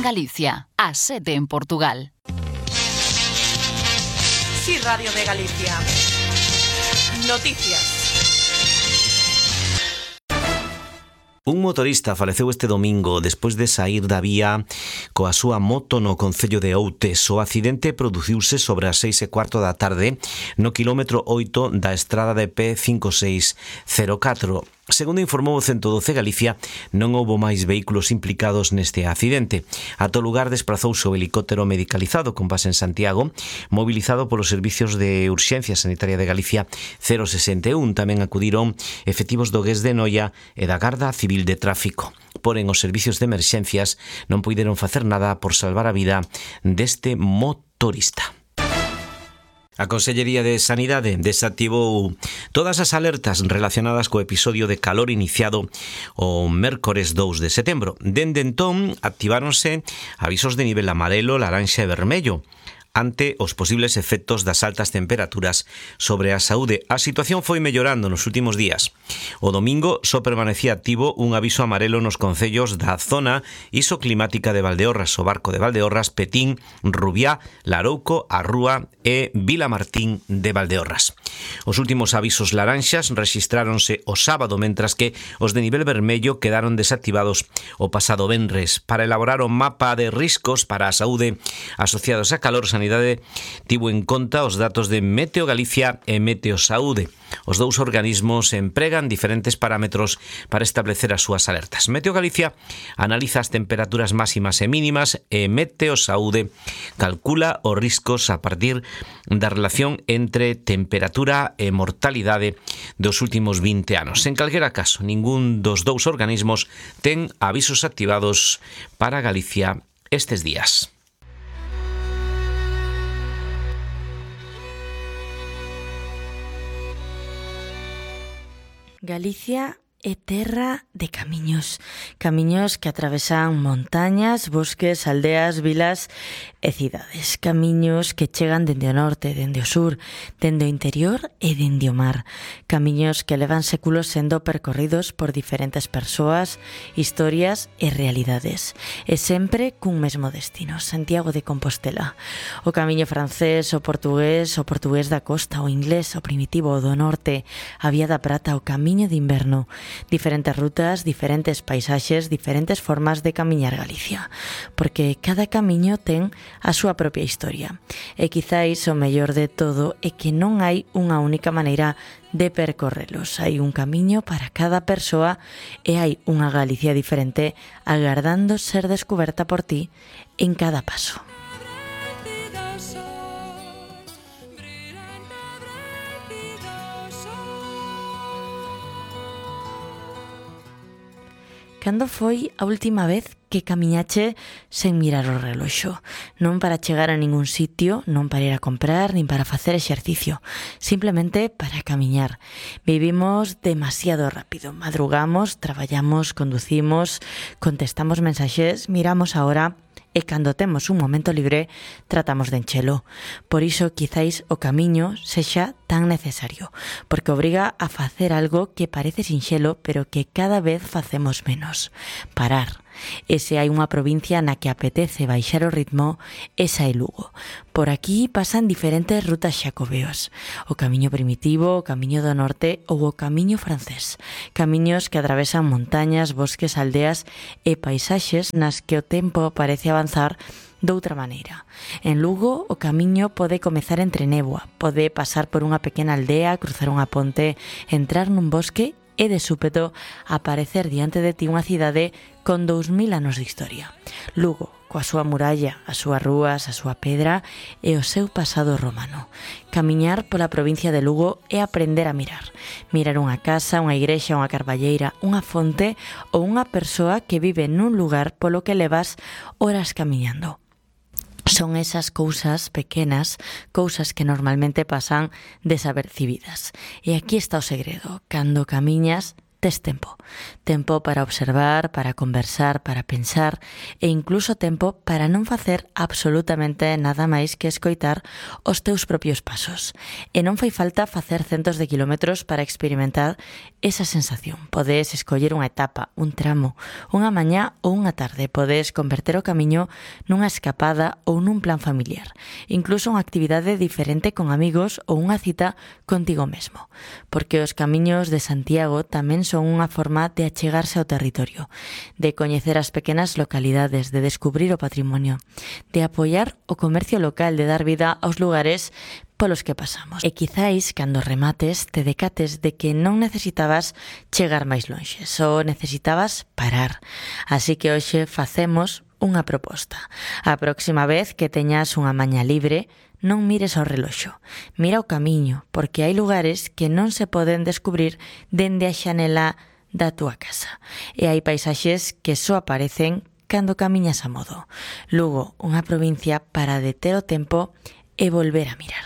en Galicia, a 7 en Portugal. Sí, Radio de Galicia. Noticias. Un motorista faleceu este domingo despois de saír da vía coa súa moto no concello de Outes. O accidente produciuse sobre as 6:15 da tarde no quilómetro 8 da estrada de P5604. Segundo informou o 112 Galicia, non houbo máis vehículos implicados neste accidente. Ata o lugar desprazouse o helicóptero medicalizado con base en Santiago, mobilizado polos servicios de urxencia sanitaria de Galicia 061. Tamén acudiron efectivos do GES de Noia e da Garda Civil de Tráfico. Porén, os servicios de emerxencias non puideron facer nada por salvar a vida deste motorista. A Consellería de Sanidade desactivou todas as alertas relacionadas co episodio de calor iniciado o mércores 2 de setembro. Dende entón, activáronse avisos de nivel amarelo, laranxa e vermello ante os posibles efectos das altas temperaturas sobre a saúde. A situación foi mellorando nos últimos días. O domingo só permanecía activo un aviso amarelo nos concellos da zona isoclimática de Valdeorras, o Barco de Valdeorras, Petín, Rubiá, Larouco, A Rúa e Vilamartín de Valdeorras. Os últimos avisos laranxas rexistráronse o sábado, mentras que os de nivel vermello quedaron desactivados o pasado venres. Para elaborar o mapa de riscos para a saúde asociados a calor, Sanidade tivo en conta os datos de Meteo Galicia e Meteo Saúde. Os dous organismos empregan diferentes parámetros para establecer as súas alertas. Meteo Galicia analiza as temperaturas máximas e mínimas e Meteo Saúde calcula os riscos a partir da relación entre temperatura e mortalidade dos últimos 20 anos. En calquera caso, ningún dos dous organismos ten avisos activados para Galicia estes días. Galicia é terra de camiños. Camiños que atravesan montañas, bosques, aldeas, vilas e cidades. Camiños que chegan dende o norte, dende o sur, dende o interior e dende o mar. Camiños que levan séculos sendo percorridos por diferentes persoas, historias e realidades. E sempre cun mesmo destino, Santiago de Compostela. O camiño francés, o portugués da costa, o inglés, o primitivo, o do norte, a Vía da Prata, o camiño de inverno. Diferentes rutas, diferentes paisaxes, diferentes formas de camiñar Galicia, porque cada camiño ten a súa propia historia. E quizáis o mellor de todo é que non hai unha única maneira de percorrelos. Hai un camiño para cada persoa e hai unha Galicia diferente agardando ser descuberta por ti en cada paso. Cando foi a última vez que camiñache sen mirar o reloxo? Non para chegar a ningún sitio, non para ir a comprar, nin para facer exercicio. Simplemente para camiñar. Vivimos demasiado rápido. Madrugamos, traballamos, conducimos, contestamos mensaxes, miramos a hora e cando temos un momento libre tratamos de enchelo. Por iso quizáis o camiño sexa tan necesario, porque obriga a facer algo que parece sinxelo pero que cada vez facemos menos: parar. E se hai unha provincia na que apetece baixar o ritmo, esa é Lugo. Por aquí pasan diferentes rutas xacobeos: o camiño primitivo, o camiño do norte ou o camiño francés. Camiños que atravesan montañas, bosques, aldeas e paisaxes nas que o tempo parece avanzar doutra maneira. En Lugo, o camiño pode comezar entre néboa, pode pasar por unha pequena aldea, cruzar unha ponte, entrar nun bosque e de súpeto aparecer diante de ti unha cidade con 2000 anos de historia. Lugo, coa súa muralla, as súas rúas, a súa pedra e o seu pasado romano. Camiñar pola provincia de Lugo é aprender a mirar. Mirar unha casa, unha igrexa, unha carballeira, unha fonte ou unha persoa que vive nun lugar polo que levas horas camiñando. Son esas cousas pequenas, cousas que normalmente pasan desapercibidas. E aquí está o segredo. Cando camiñas, tes tempo. Tempo para observar, para conversar, para pensar e incluso tempo para non facer absolutamente nada máis que escoitar os teus propios pasos. E non fai falta facer centos de kilómetros para experimentar esa sensación. Podes escoller unha etapa, un tramo, unha mañá ou unha tarde. Podes converter o camiño nunha escapada ou nun plan familiar. Incluso unha actividade diferente con amigos ou unha cita contigo mesmo. Porque os camiños de Santiago tamén son unha forma de achegarse ao territorio, de coñecer as pequenas localidades, de descubrir o patrimonio, de apoiar o comercio local, de dar vida aos lugares polos que pasamos. E quizáis, cando remates, te decates de que non necesitabas chegar máis lonxe, só necesitabas parar. Así que hoxe facemos unha proposta. A próxima vez que teñas unha maña libre, non mires ao reloxo, mira o camiño, porque hai lugares que non se poden descubrir dende a xanela da túa casa. E hai paisaxes que só aparecen cando camiñas a modo. Lugo, unha provincia para deter o tempo e volver a mirar.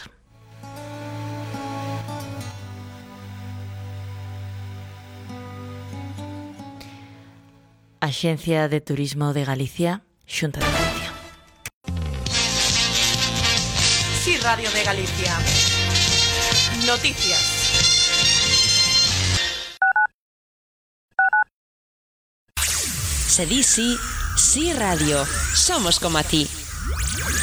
Axencia de Turismo de Galicia, Xunta de Galicia. Sí, Radio de Galicia. Noticias. Se di sí, sí radio. Somos como a ti.